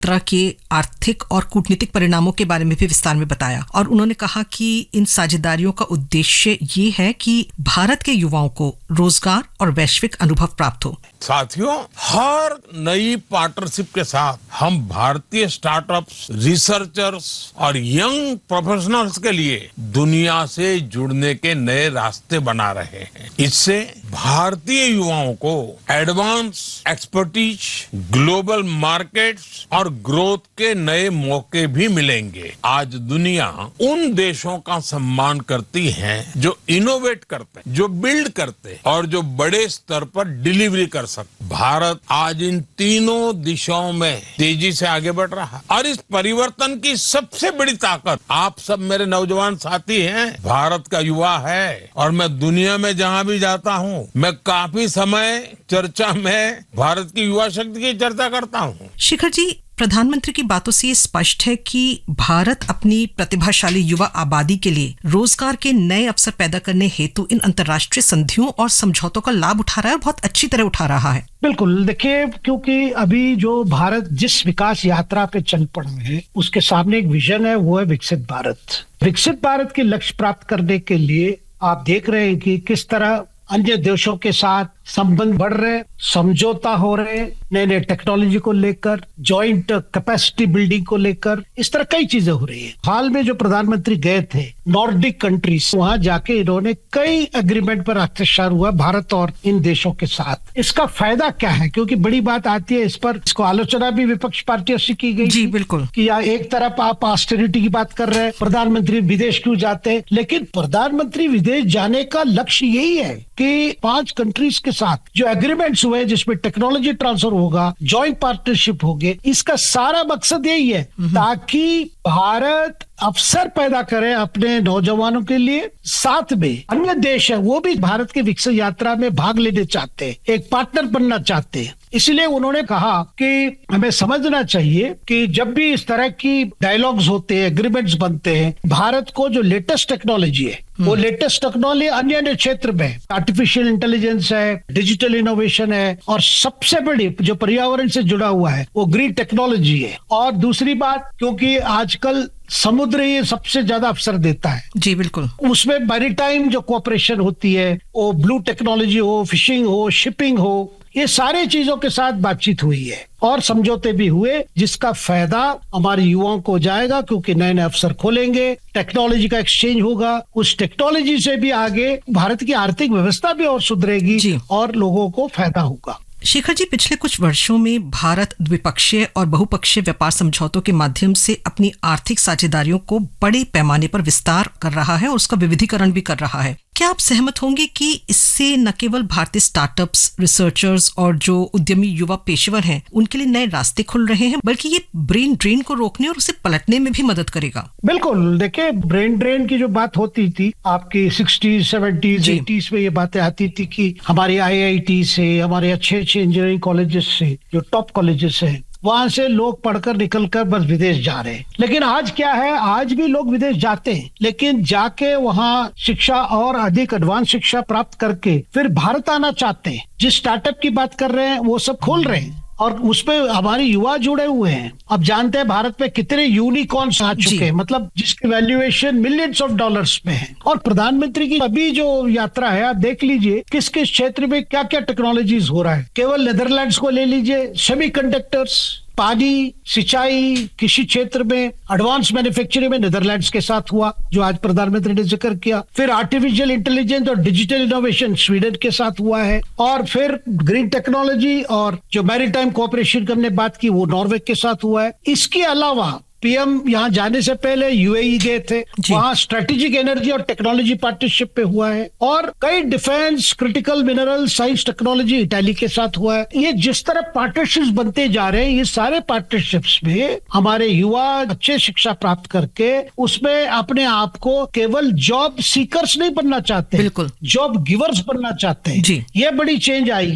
यात्रा के आर्थिक और कूटनीतिक परिणामों के बारे में भी विस्तार में बताया और उन्होंने कहा कि इन साझेदारियों का उद्देश्य ये है कि भारत के युवाओं को रोजगार और वैश्विक अनुभव प्राप्त हो। साथियों, हर नई पार्टनरशिप के साथ हम भारतीय स्टार्टअप्स, रिसर्चर्स और यंग प्रोफेशनल्स के लिए दुनिया से जुड़ने के नए रास्ते बना रहे हैं। इससे भारतीय युवाओं को एडवांस एक्सपर्टीज, ग्लोबल मार्केट्स और ग्रोथ के नए मौके भी मिलेंगे। आज दुनिया उन देशों का सम्मान करती है जो इनोवेट करते हैं, जो बिल्ड करते हैं और जो बड़े स्तर पर डिलीवरी कर सकते। भारत आज इन तीनों दिशाओं में तेजी से आगे बढ़ रहा है और इस परिवर्तन की सबसे बड़ी ताकत आप सब मेरे नौजवान साथी हैं, भारत का युवा है। और मैं दुनिया में जहां भी जाता हूं, मैं काफी समय चर्चा में भारत की युवा शक्ति की चर्चा करता हूं। शिखर जी, प्रधानमंत्री की बातों से ये स्पष्ट है कि भारत अपनी प्रतिभाशाली युवा आबादी के लिए रोजगार के नए अवसर पैदा करने हेतु इन अंतर्राष्ट्रीय संधियों और समझौतों का लाभ उठा रहा है और बहुत अच्छी तरह उठा रहा है। बिल्कुल, देखिए, क्योंकि अभी जो भारत जिस विकास यात्रा पे चल पड़ा है उसके सामने एक विजन है, वो है विकसित भारत। विकसित भारत के लक्ष्य प्राप्त करने के लिए आप देख रहे हैं कि किस तरह अन्य देशों के साथ संबंध बढ़ रहे, समझौता हो रहे, नए नए टेक्नोलॉजी को लेकर, जॉइंट कैपेसिटी बिल्डिंग को लेकर, इस तरह कई चीजें हो रही है। हाल में जो प्रधानमंत्री गए थे नॉर्डिक कंट्रीज, वहां जाके इन्होंने कई एग्रीमेंट पर हस्ताक्षर हुआ भारत और इन देशों के साथ। इसका फायदा क्या है? क्योंकि बड़ी बात आती है इस पर, इसको आलोचना भी विपक्ष पार्टियों से की गई। जी बिल्कुल, कि एक तरफ आप ऑस्टेरिटी की बात कर रहे हैं, प्रधानमंत्री विदेश क्यों जाते हैं? लेकिन प्रधानमंत्री विदेश जाने का लक्ष्य यही है कि 5 कंट्रीज के साथ जो एग्रीमेंट्स हुए जिसमें टेक्नोलॉजी ट्रांसफर होगा, जॉइंट पार्टनरशिप होगी, इसका सारा मकसद यही है ताकि भारत अवसर पैदा करे अपने नौजवानों के लिए। साथ में अन्य देश है वो भी भारत की विकसित यात्रा में भाग लेने चाहते हैं, एक पार्टनर बनना चाहते हैं। इसलिए उन्होंने कहा कि हमें समझना चाहिए कि जब भी इस तरह की डायलॉग्स होते हैं, एग्रीमेंट्स बनते हैं, भारत को जो लेटेस्ट टेक्नोलॉजी है वो लेटेस्ट टेक्नोलॉजी अन्य अन्य क्षेत्र में आर्टिफिशियल इंटेलिजेंस है, डिजिटल इनोवेशन है और सबसे बड़ी जो पर्यावरण से जुड़ा हुआ है वो ग्रीन टेक्नोलॉजी है। और दूसरी बात, क्योंकि आजकल समुद्र ये सबसे ज्यादा अवसर देता है। जी बिल्कुल, उसमें मैरीटाइम जो कोऑपरेशन होती है, वो ब्लू टेक्नोलॉजी हो, फिशिंग हो, शिपिंग हो, ये सारे चीजों के साथ बातचीत हुई है और समझौते भी हुए जिसका फायदा हमारे युवाओं को जाएगा क्योंकि नए नए अवसर खोलेंगे, टेक्नोलॉजी का एक्सचेंज होगा, उस टेक्नोलॉजी से भी आगे भारत की आर्थिक व्यवस्था भी और सुधरेगी और लोगों को फायदा होगा। शिखर जी, पिछले कुछ वर्षों में भारत द्विपक्षीय और बहुपक्षीय व्यापार समझौतों के माध्यम से अपनी आर्थिक साझेदारियों को बड़े पैमाने पर विस्तार कर रहा है और उसका विविधीकरण भी कर रहा है। क्या आप सहमत होंगे कि इससे न केवल भारतीय स्टार्टअप्स, रिसर्चर्स और जो उद्यमी युवा पेशेवर हैं उनके लिए नए रास्ते खुल रहे हैं, बल्कि ये ब्रेन ड्रेन को रोकने और उसे पलटने में भी मदद करेगा? बिल्कुल, देखिए, ब्रेन ड्रेन की जो बात होती थी आपकी 60s, 70s, 80s में ये बातें आती थी कि हमारे IIT से, हमारे अच्छे अच्छे इंजीनियरिंग कॉलेजेस से, जो टॉप कॉलेजेस हैं, वहां से लोग पढ़कर निकलकर बस विदेश जा रहे हैं। लेकिन आज क्या है, आज भी लोग विदेश जाते हैं, लेकिन जाके वहां शिक्षा और अधिक एडवांस शिक्षा प्राप्त करके फिर भारत आना चाहते हैं। जिस स्टार्टअप की बात कर रहे हैं वो सब खोल रहे हैं और उसपे हमारे युवा जुड़े हुए हैं। अब जानते हैं भारत में कितने यूनिकॉर्न्स आ चुके हैं, मतलब जिसकी वैल्यूएशन मिलियंस ऑफ डॉलर्स में है। और प्रधानमंत्री की अभी जो यात्रा है, आप देख लीजिए किस किस क्षेत्र में क्या क्या टेक्नोलॉजीज हो रहा है। केवल नेदरलैंड्स को ले लीजिए, सेमीकंडक्टर्स, पानी, सिंचाई, कृषि क्षेत्र में एडवांस मैन्युफैक्चरिंग में नेदरलैंड्स के साथ हुआ जो आज प्रधानमंत्री ने जिक्र किया। फिर आर्टिफिशियल इंटेलिजेंस और डिजिटल इनोवेशन स्वीडन के साथ हुआ है और फिर ग्रीन टेक्नोलॉजी और जो मैरीटाइम कोऑपरेशन करने बात की वो नॉर्वे के साथ हुआ है। इसके अलावा पीएम यहाँ जाने से पहले यूएई गए थे, वहाँ स्ट्रेटेजिक एनर्जी और टेक्नोलॉजी पार्टनरशिप पे हुआ है और कई defence, critical mineral, science, technology Italy के साथ हुआ है। ये जिस तरह पार्टनरशिप्स बनते जा रहे हैं, ये सारे पार्टनरशिप्स में हमारे युवा अच्छे शिक्षा प्राप्त करके उसमें अपने आप को केवल जॉब सीकर्स नहीं बनना चाहते, बिल्कुल, जॉब गिवर्स बनना चाहते हैं। ये बड़ी चेंज आई है।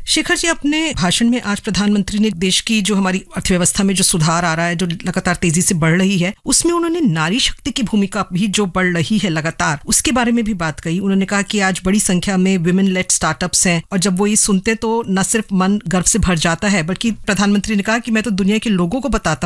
शेखर जी, अपने भाषण में आज प्रधानमंत्री ने देश की जो हमारी अर्थव्यवस्था में जो सुधार आ रहा है, जो लगातार तेजी से बढ़ रही है, उसमें उन्होंने नारी शक्ति की भूमिका भी जो बढ़ रही है लगातार, उसके बारे में भी बात कही। उन्होंने कहा कि आज बड़ी संख्या में विमेन लेड स्टार्टअप्स हैं और जब वो ये सुनते तो न सिर्फ मन गर्व से भर जाता है, बल्कि प्रधानमंत्री ने कहा कि मैं तो दुनिया के लोगों को बताता